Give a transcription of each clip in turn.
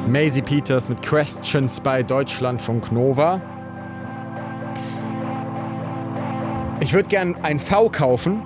Maisie Peters mit Questions bei Deutschlandfunk Nova. Ich würde gern ein V kaufen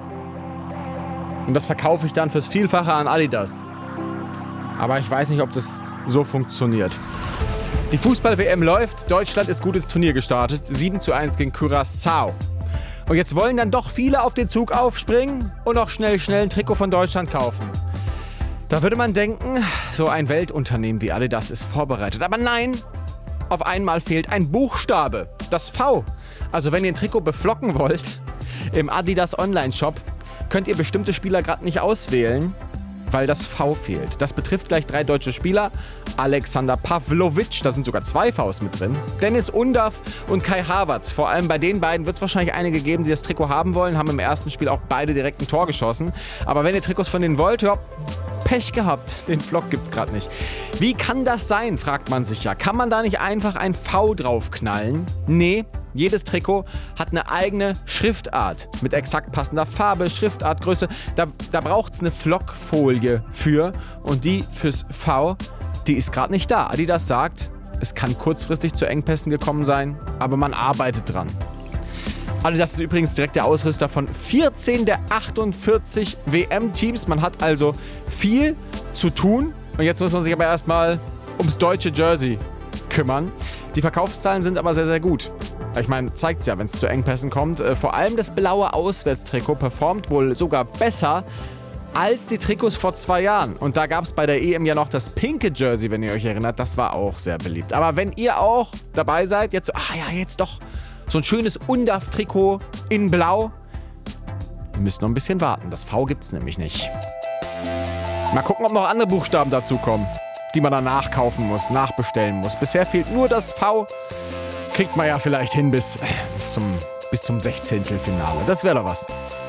und das verkaufe ich dann fürs Vielfache an Adidas. Aber ich weiß nicht, ob das so funktioniert. Die Fußball-WM läuft, Deutschland ist gut ins Turnier gestartet, 7:1 gegen Curaçao. Und jetzt wollen dann doch viele auf den Zug aufspringen und auch schnell ein Trikot von Deutschland kaufen. Da würde man denken, so ein Weltunternehmen wie Adidas ist vorbereitet. Aber nein, auf einmal fehlt ein Buchstabe, das V. Also wenn ihr ein Trikot beflocken wollt, im Adidas Online-Shop, könnt ihr bestimmte Spieler gerade nicht auswählen, weil das V fehlt. Das betrifft gleich 3 deutsche Spieler. Alexander Pavlovic, da sind sogar 2 Vs mit drin. Dennis Undav und Kai Havertz. Vor allem bei den beiden wird es wahrscheinlich einige geben, die das Trikot haben wollen. Haben im ersten Spiel auch beide direkt ein Tor geschossen. Aber wenn ihr Trikots von denen wollt, ja, Pech gehabt. Den Vlog gibt's gerade nicht. Wie kann das sein, fragt man sich ja. Kann man da nicht einfach ein V draufknallen? Nee. Jedes Trikot hat eine eigene Schriftart mit exakt passender Farbe, Schriftart, Größe. Da braucht es eine Flockfolie für und die fürs V, die ist gerade nicht da. Adidas sagt, es kann kurzfristig zu Engpässen gekommen sein, aber man arbeitet dran. Adidas ist übrigens direkt der Ausrüster von 14 der 48 WM-Teams. Man hat also viel zu tun und jetzt muss man sich aber erstmal ums deutsche Jersey kümmern. Die Verkaufszahlen sind aber sehr, sehr gut. Ich meine, zeigt's ja, wenn es zu Engpässen kommt. Vor allem das blaue Auswärtstrikot performt wohl sogar besser als die Trikots vor 2 Jahren. Und da gab es bei der EM ja noch das pinke Jersey, wenn ihr euch erinnert. Das war auch sehr beliebt. Aber wenn ihr auch dabei seid, jetzt so, jetzt doch so ein schönes Undav-Trikot in Blau. Ihr müsst noch ein bisschen warten. Das V gibt's nämlich nicht. Mal gucken, ob noch andere Buchstaben dazukommen, die man dann nachkaufen muss, nachbestellen muss. Bisher fehlt nur das V. Kriegt man ja vielleicht hin bis zum 16. Finale. Das wäre doch was.